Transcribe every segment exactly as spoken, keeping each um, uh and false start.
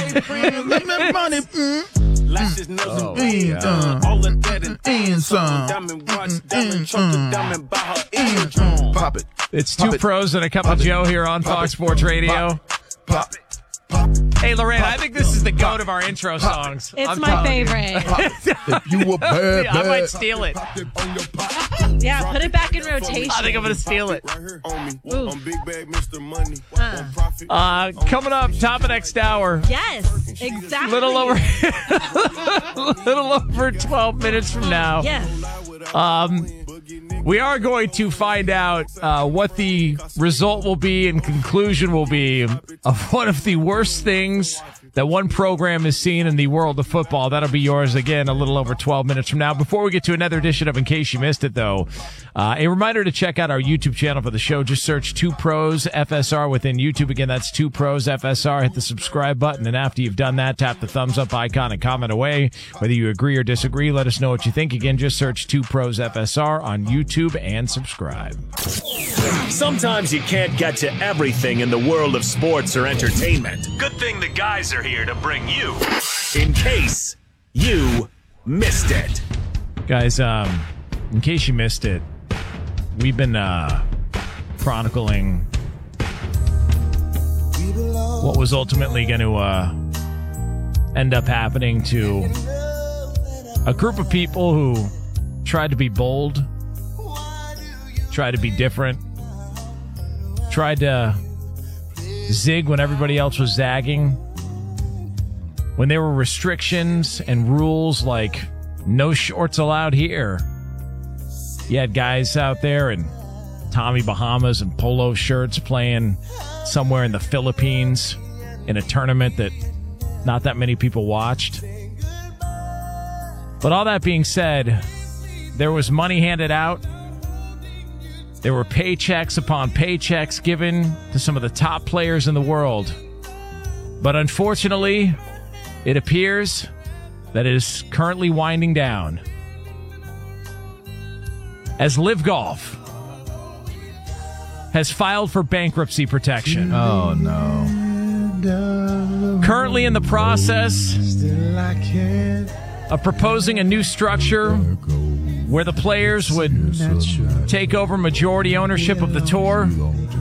money. Lashes, nails, Oh, and beans. yeah. All of that and And some. diamond watch, diamond choker, diamond by her eardrum. Pop it. It's two Pop it. pros and a cup of Pop it. Joe here on Pop Fox it. Sports Radio. Pop, pop it. Pop it. Hey, Lorraine, Pop I think this is the Pop goat of our intro Pop songs. It's I'm my telling you. favorite. If you were bad, I might bad. steal it. Pop it on your pop. Yeah, put it back in rotation. I think I'm going to steal it. Right here on me. Ooh. On Big Bag Mister Money. Uh. On Profit. Uh, coming up, top of next hour. Yes, exactly. Little over, little over twelve minutes from now. Yes. Um, we are going to find out uh, what the result will be and conclusion will be of one of the worst things that one program has seen in the world of football. That'll be yours again a little over twelve minutes from now. Before we get to another edition of In Case You Missed It, though, uh, a reminder to check out our YouTube channel for the show. Just search Two Pros F S R within YouTube. Again, that's Two Pros F S R. Hit the subscribe button, and after you've done that, tap the thumbs up icon and comment away. Whether you agree or disagree, let us know what you think. Again, just search Two Pros F S R on YouTube and subscribe. Sometimes you can't get to everything in the world of sports or entertainment. Good thing the guys are here to bring you In Case You Missed It. Guys, um, in case you missed it, we've been uh, chronicling what was ultimately going to uh, end up happening to a group of people who tried to be bold, tried to be different, tried to zig when everybody else was zagging. When there were restrictions and rules like no shorts allowed here, you had guys out there in Tommy Bahamas and polo shirts playing somewhere in the Philippines in a tournament that not that many people watched. But all that being said, there was money handed out. There were paychecks upon paychecks given to some of the top players in the world. But unfortunately, it appears that it is currently winding down. As Live Golf has filed for bankruptcy protection. Oh, no. Currently in the process of proposing a new structure where the players would take over majority ownership of the tour.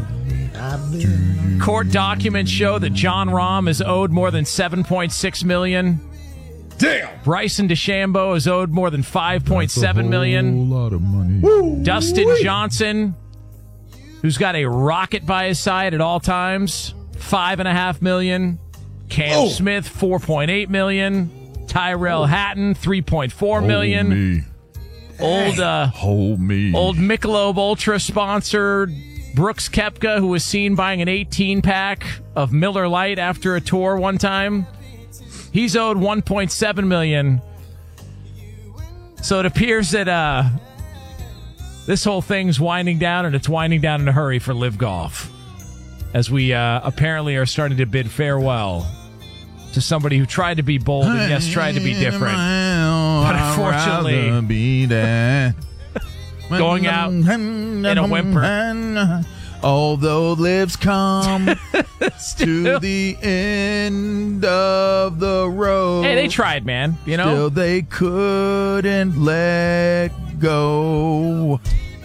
Court documents show that John Rahm is owed more than seven point six million dollars. Damn. Bryson DeChambeau is owed more than five point seven million dollars. A lot of money. Dustin Johnson, who's got a rocket by his side at all times, five and a half million. Cam Oh. Smith, four point eight million. Tyrell Hatton, three point four million. Hold me. Old, uh, Hold me. old Michelob Ultra sponsored Brooks Koepka, who was seen buying an eighteen pack of Miller Lite after a tour one time. He's owed one point seven million dollars. So it appears that uh, this whole thing's winding down, and it's winding down in a hurry for Live Golf, as we uh, apparently are starting to bid farewell to somebody who tried to be bold and, yes, tried to be different. But unfortunately, be there. going out in a whimper. Although lives come to the end of the road. Hey, they tried, man. You know, Still they couldn't let go.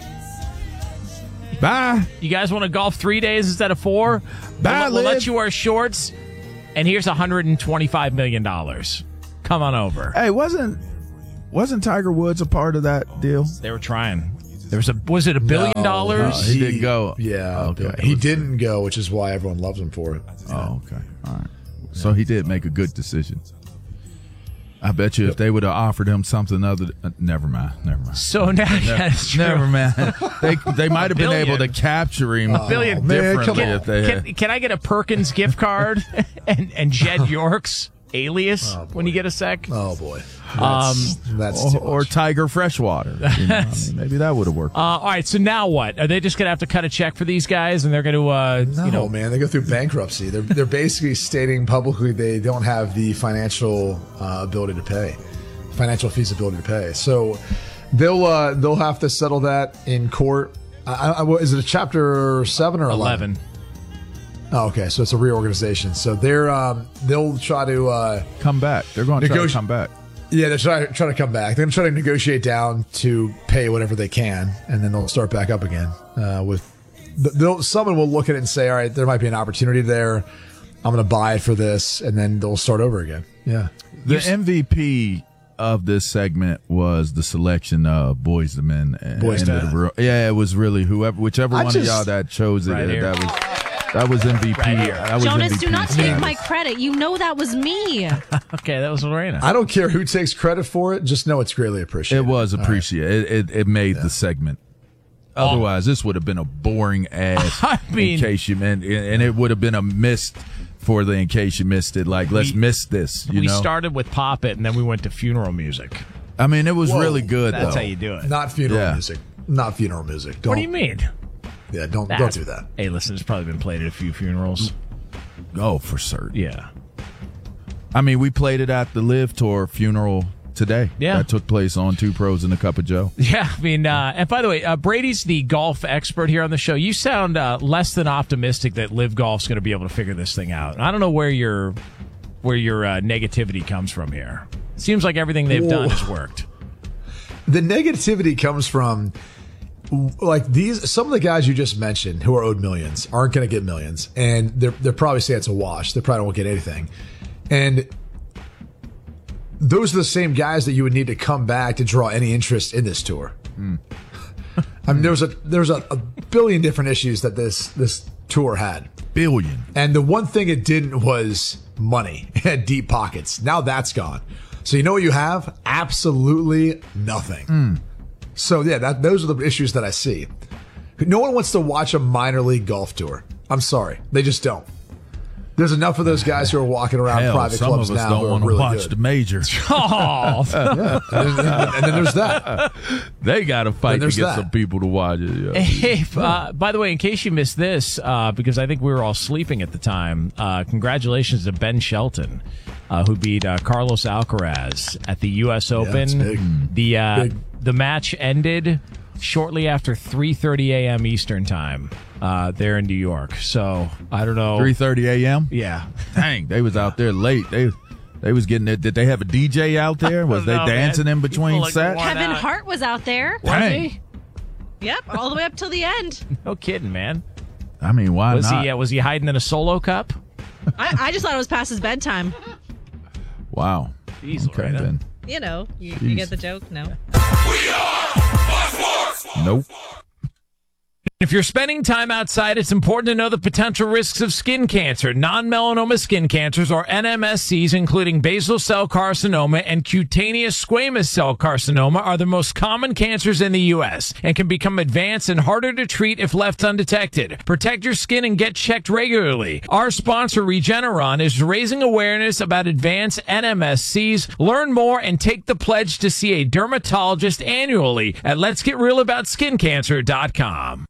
Bye. you guys want to golf three days instead of four? Bye, we'll, we'll let Liv. you wear shorts, and here's one hundred twenty-five million dollars. Come on over. Hey, wasn't wasn't Tiger Woods a part of that deal? They were trying. There was a was it a billion No, dollars? no, he didn't go. Yeah, Okay. okay. He didn't go, which is why everyone loves him for it. Oh, okay. All right. So he did make a good decision. I bet you if they would have offered him something other, uh, never mind, never mind. So now, yeah, that's true. Never mind. They they might have been Billion. able to capture him billion. Man, come differently on. if they had. Can, can I get a Perkins gift card and, and Jed York's alias when you get a sec? Oh boy, Um, that's, that's Or, too or much. Tiger Freshwater. You know, I mean, maybe that would have worked. Uh, all right, so now what? Are they just going to have to cut a check for these guys, and they're going to, uh, No, you know, man, they go through bankruptcy. They're they're basically stating publicly they don't have the financial uh, ability to pay, financial feasibility to pay. So they'll uh, they'll have to settle that in court. I, I, what, is it a chapter seven or eleven? eleven? Oh, okay, so it's a reorganization. So they're um, they'll try to uh, come back. They're going to try to come back. Yeah, they're trying try to come back. They're going to try to negotiate down to pay whatever they can, and then they'll start back up again. Uh, with they'll, someone will look at it and say, "All right, there might be an opportunity there. I'm going to buy it for this," and then they'll start over again. Yeah. The M V P of this segment was the selection of Boyz two Men. Boyz two Men. Yeah, it was really whoever, whichever I one just, of y'all that chose it. Right here. that was that was M V P. Right here. That was Jonas, M V P do not status. take my credit. You know that was me. Okay, that was Lorena. I don't care who takes credit for it. Just know it's greatly appreciated. It was appreciated. Right. It, it it made yeah. the segment. Otherwise, this would have been a boring ass. I mean, in case you meant, and it would have been a missed for the in case you missed it. Like, let's we, miss this. You we know? started with Pop It, and then we went to funeral music. I mean, it was Whoa, really good. That's though. how you do it. Not funeral yeah. music. Not funeral music. Don't, What do you mean? Yeah, don't That's, don't do that. Hey, listen, it's probably been played at a few funerals. Oh, for certain. Yeah. I mean, we played it at the Live Tour funeral today. Yeah. That took place on Two Pros and a Cup of Joe. Yeah, I mean, uh, and by the way, uh, Brady's the golf expert here on the show. You sound uh, less than optimistic that Live Golf's going to be able to figure this thing out. I don't know where your where your uh, negativity comes from here. Seems like everything they've Whoa. done has worked. The negativity comes from like these. Some of the guys you just mentioned who are owed millions aren't going to get millions, and they're they're probably saying it's a wash. They probably won't get anything, and those are the same guys that you would need to come back to draw any interest in this tour. Mm. I mean, there was a there's a, a billion different issues that this this tour had. Billion. And the one thing it didn't was money. It had deep pockets. Now that's gone. So you know what you have? Absolutely nothing. Mm. So yeah, that those are the issues that I see. No one wants to watch a minor league golf tour. I'm sorry, they just don't. There's enough of those guys who are walking around Hell, private some clubs of us now don't who are want to really watch good. the majors. Oh, Yeah. And, then, and then there's that. They got to fight to there's get that. some people to watch it. Yeah. Hey, uh, by the way, in case you missed this, uh, because I think we were all sleeping at the time, uh, congratulations to Ben Shelton, uh, who beat uh, Carlos Alcaraz at the U S Open. it's big. The uh, Big. the match ended shortly after three thirty a.m. Eastern time uh, there in New York. So I don't know. three thirty a.m.? Yeah. Dang, they was out there late. They they was getting it. Did they have a D J out there? Was they No, dancing man. in between People look sets? worn Kevin out. Hart was out there. Dang. Yep, all the way up till the end. No kidding, man. I mean, why Was not? he uh, was he hiding in a solo cup? I, I just thought it was past his bedtime. Wow. Jeez, Okay, Loretta. then. You know, you, Jeez. you get the joke? No. Nope. If you're spending time outside, it's important to know the potential risks of skin cancer. Non-melanoma skin cancers, or N M S Cs, including basal cell carcinoma and cutaneous squamous cell carcinoma, are the most common cancers in the U S and can become advanced and harder to treat if left undetected. Protect your skin and get checked regularly. Our sponsor, Regeneron, is raising awareness about advanced N M S Cs. Learn more and take the pledge to see a dermatologist annually at lets get real about skin cancer dot com.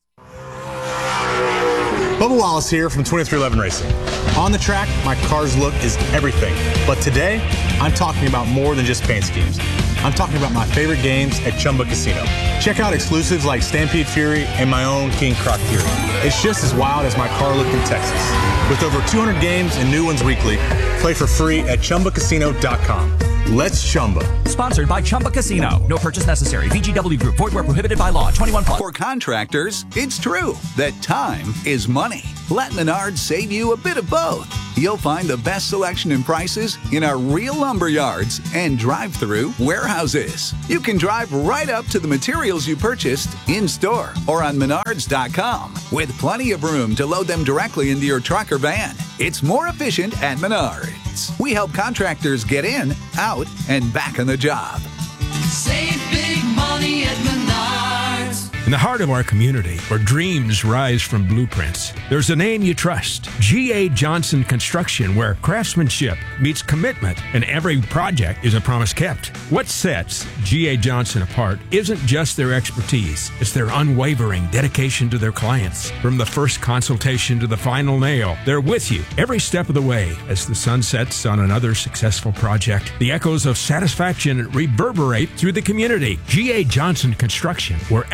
Bubba Wallace here from twenty-three eleven Racing. On the track, my car's look is everything. But today, I'm talking about more than just paint schemes. I'm talking about my favorite games at Chumba Casino. Check out exclusives like Stampede Fury and my own King Croc Fury. It's just as wild as my car look in Texas. With over two hundred games and new ones weekly, play for free at Chumba Casino dot com. Let's Chumba. Sponsored by Chumba Casino. No purchase necessary. V G W Group. Void where prohibited by law. twenty-one plus. For contractors, it's true that time is money. Let Menards save you a bit of both. You'll find the best selection and prices in our real lumber yards and drive-through warehouses. You can drive right up to the materials you purchased in-store or on menards dot com with plenty of room to load them directly into your truck or van. It's more efficient at Menards. We help contractors get in, out, and back on the job. Save big money at Menards. In the heart of our community, where dreams rise from blueprints, there's a name you trust. G A. Johnson Construction, where craftsmanship meets commitment and every project is a promise kept. What sets G A. Johnson apart isn't just their expertise, it's their unwavering dedication to their clients. From the first consultation to the final nail, they're with you every step of the way. As the sun sets on another successful project, the echoes of satisfaction reverberate through the community. G A. Johnson Construction, where excellence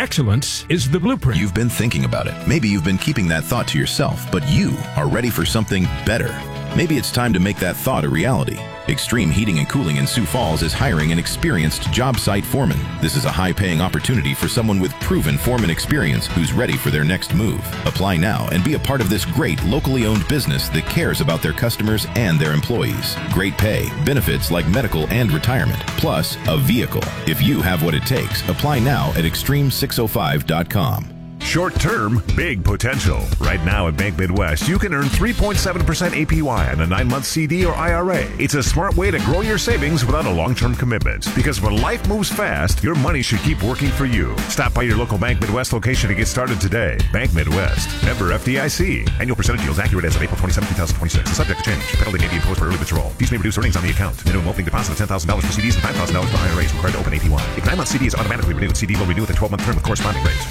This is the Blueprint. You've been thinking about it. Maybe you've been keeping that thought to yourself, but you are ready for something better. Maybe it's time to make that thought a reality. Extreme Heating and Cooling in Sioux Falls is hiring an experienced job site foreman. This is a high-paying opportunity for someone with proven foreman experience who's ready for their next move. Apply now and be a part of this great locally owned business that cares about their customers and their employees. Great pay, benefits like medical and retirement, plus a vehicle. If you have what it takes, apply now at extreme six oh five dot com. Short term, big potential. Right now at Bank Midwest, you can earn three point seven percent A P Y on a nine-month C D or I R A. It's a smart way to grow your savings without a long-term commitment. Because when life moves fast, your money should keep working for you. Stop by your local Bank Midwest location to get started today. Bank Midwest, member F D I C. Annual percentage yields accurate as of April twenty-seventh, twenty twenty-six. Subject to change. Penalty may be imposed for early withdrawal. Fees may reduce earnings on the account. Minimum opening deposit of ten thousand dollars for C Ds and five thousand dollars for I R As required to open A P Y. If nine-month C D is automatically renewed, C D will renew with a twelve-month term with corresponding rates.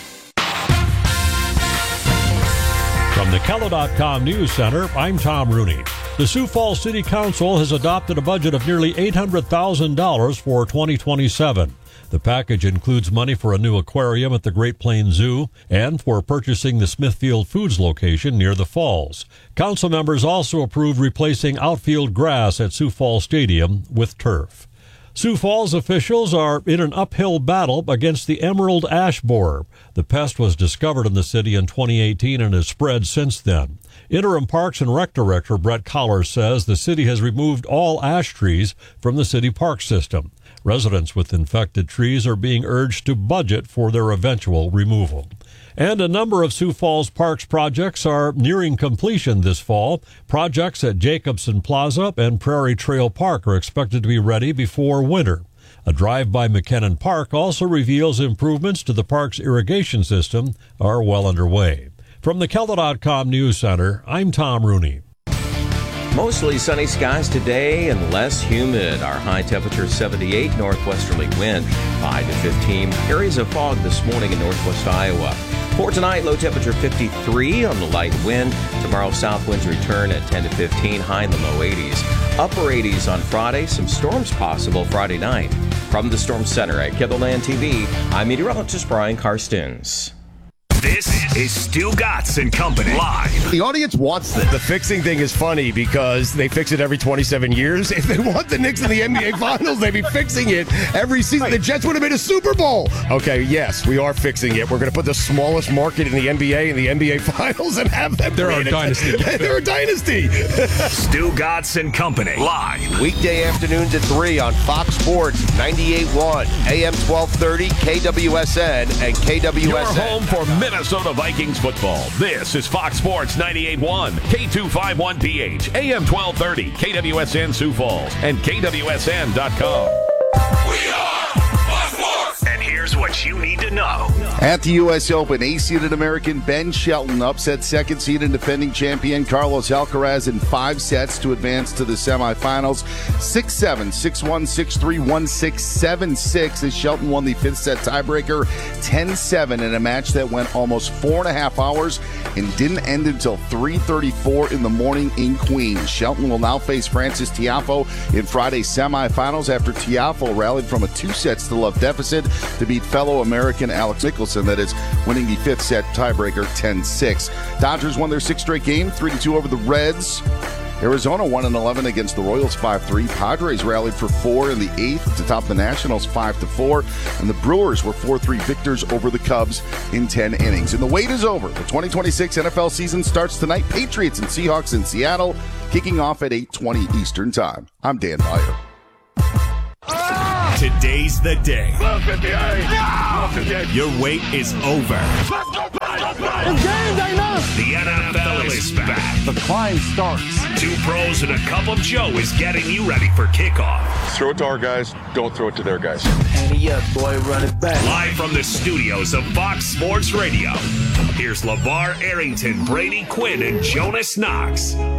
From the Keller dot com News Center, I'm Tom Rooney. The Sioux Falls City Council has adopted a budget of nearly eight hundred thousand dollars for twenty twenty-seven. The package includes money for a new aquarium at the Great Plains Zoo and for purchasing the Smithfield Foods location near the falls. Council members also approved replacing outfield grass at Sioux Falls Stadium with turf. Sioux Falls officials are in an uphill battle against the emerald ash borer. The pest was discovered in the city in twenty eighteen and has spread since then. Interim Parks and Rec Director Brett Collar says the city has removed all ash trees from the city park system. Residents with infected trees are being urged to budget for their eventual removal. And a number of Sioux Falls Parks projects are nearing completion this fall. Projects at Jacobson Plaza and Prairie Trail Park are expected to be ready before winter. A drive by McKinnon Park also reveals improvements to the park's irrigation system are well underway. From the Keller dot com News Center, I'm Tom Rooney. Mostly sunny skies today and less humid. Our high temperature seventy-eight, northwesterly wind five to fifteen. Areas of fog this morning in northwest Iowa. For tonight, low temperature fifty-three on the light wind. Tomorrow, south winds return at ten to fifteen, high in the low eighties. Upper eighties on Friday, some storms possible Friday night. From the Storm Center at Kibberland T V, I'm meteorologist Brian Karstens. This is Stu Gatz and Company live. The audience wants this. The fixing thing is funny because they fix it every twenty-seven years. If they want the Knicks in the N B A Finals, they'd be fixing it every season. The Jets would have made a Super Bowl. Okay, yes, we are fixing it. We're going to put the smallest market in the N B A in the N B A Finals and have them. They're our dynasty. They're a dynasty. Stu Gatz and Company live. Weekday afternoons at three on Fox Sports ninety-eight point one, A M twelve thirty, K W S N, and K W S N. Your home for Minnesota Vikings football. This is Fox Sports ninety-eight point one, K two fifty-one P H, A M twelve thirty, K W S N Sioux Falls, and K W S N dot com. We are Fox Sports. And here's what you need to know. At the U S Open, A-seeded American Ben Shelton upset second-seeded defending champion Carlos Alcaraz in five sets to advance to the semifinals. six seven, six one, six three, one six, seven six as Shelton won the fifth set tiebreaker ten seven in a match that went almost four and a half hours and didn't end until three thirty-four in the morning in Queens. Shelton will now face Francis Tiafoe in Friday's semifinals after Tiafoe rallied from a two sets to love deficit to beat fellow American Alex Nicholson, that is, winning the fifth set tiebreaker ten six. Dodgers won their sixth straight game, three to two over the Reds. Arizona won in eleven against the Royals five three. Padres rallied for four in the eighth to top the Nationals five to four. And the Brewers were four three victors over the Cubs in ten innings. And the wait is over. The twenty twenty-six N F L season starts tonight. Patriots and Seahawks in Seattle, kicking off at eight twenty Eastern Time. I'm Dan Beyer. Today's the day. Your wait is over. The N F L is back. The climb starts. Two pros and a cup of Joe is getting you ready for kickoff. Throw it to our guys. Don't throw it to their guys. Handy up, boy. Run it back. Live from the studios of Fox Sports Radio, here's LeVar Arrington, Brady Quinn, and Jonas Knox